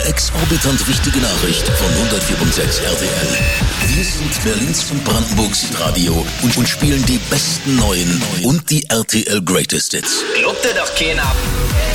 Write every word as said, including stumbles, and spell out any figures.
exorbitant wichtige Nachricht von hundertvier Komma sechs R T L. Wir sind Berlins und Brandenburgs Radio und, und spielen die besten neuen und die R T L Greatest Hits. Glaubt ihr doch keiner.